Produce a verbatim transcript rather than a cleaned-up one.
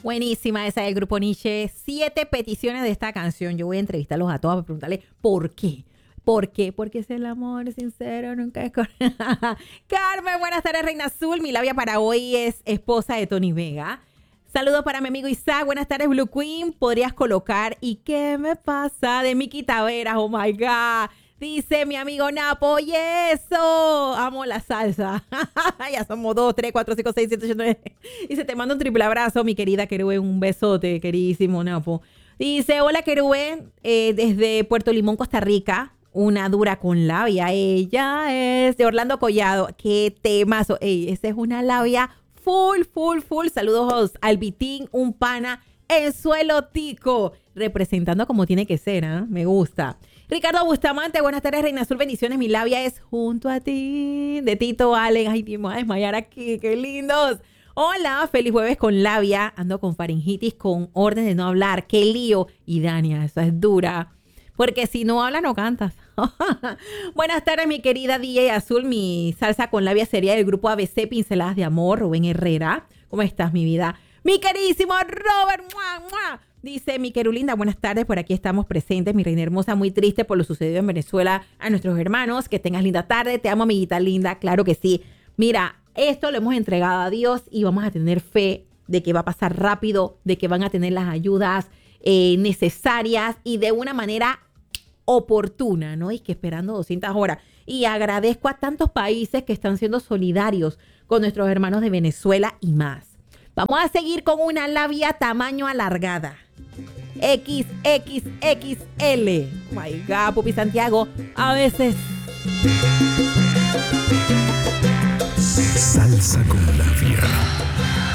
Buenísima esa del Grupo Nietzsche. Siete peticiones de esta canción. Yo voy a entrevistarlos a todos para preguntarles por qué. ¿Por qué? Porque es el amor sincero, nunca es... Con... Carmen, buenas tardes, Reina Azul. Mi labia para hoy es esposa de Tony Vega. Saludos para mi amigo Isaac. Buenas tardes, Blue Queen. ¿Podrías colocar ¿Y qué me pasa? De Miki Taveras? Oh, my God. Dice mi amigo Napo, y eso, amo la salsa. Ya somos dos, tres, cuatro, cinco, seis, siete, ocho, nueve. Dice, te mando un triple abrazo, mi querida Querube, un besote, queridísimo Napo. Dice, hola Querube, eh, desde Puerto Limón, Costa Rica, una dura con labia. Ella es de Orlando Collado. Qué temazo. Ey, esa es una labia full, full, full. Saludos al Vitín, un pana, el suelo tico, representando como tiene que ser, ¿eh? Me gusta. Ricardo Bustamante, buenas tardes, Reina Azul, bendiciones. Mi labia es Junto a ti, de Tito Allen. Ay, me voy a desmayar aquí, qué lindos. Hola, feliz jueves con labia. Ando con faringitis, con orden de no hablar. Qué lío. Y Dania, esa es dura. Porque si no hablas, no cantas. Buenas tardes, mi querida D J Azul. Mi salsa con labia sería del grupo A B C, Pinceladas de Amor, Rubén Herrera. ¿Cómo estás, mi vida? Mi queridísimo Robert. ¡Mua, mua! Dice mi querulinda, buenas tardes, por aquí estamos presentes, mi reina hermosa, muy triste por lo sucedido en Venezuela a nuestros hermanos, que tengas linda tarde, te amo amiguita linda, claro que sí. Mira, esto lo hemos entregado a Dios y vamos a tener fe de que va a pasar rápido, de que van a tener las ayudas eh, necesarias y de una manera oportuna, ¿no? Y que esperando doscientas horas. Y agradezco a tantos países que están siendo solidarios con nuestros hermanos de Venezuela y más. Vamos a seguir con una labia tamaño alargada. equis equis equis ele. Oh my God, Pupi Santiago. A veces. Salsa con labia.